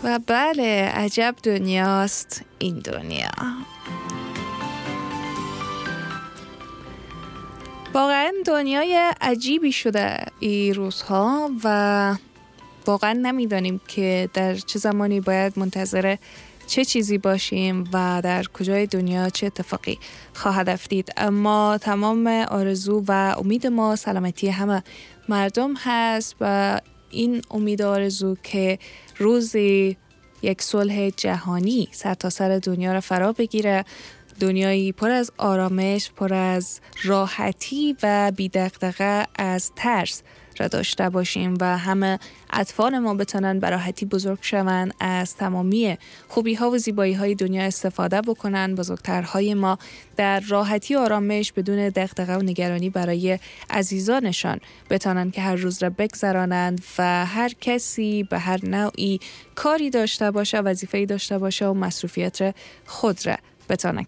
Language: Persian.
و بله، عجب دنیاست این دنیا. واقعا دنیای عجیبی شده این روزها و واقعا نمیدانیم که در چه زمانی باید منتظر چه چیزی باشیم و در کجای دنیا چه اتفاقی خواهد افتید. اما تمام آرزو و امید ما سلامتی همه مردم هست و این امید آرزو که روزی یک صلح جهانی سرتاسر دنیا را فرا بگیره، دنیایی پر از آرامش، پر از راحتی و بی دغدغه از ترس را داشته باشیم و همه اطفال ما بتونن به راحتی بزرگ شوند، از تمامی خوبی ها و زیبایی های دنیا استفاده بکنن. بزرگترهای ما در راحتی و آرامش بدون دغدغه و نگرانی برای عزیزانشان بتونن که هر روز را بگذرانند و هر کسی به هر نوعی کاری داشته باشه، وظیفه‌ای داشته باشه و مصروفیت خود را بتونه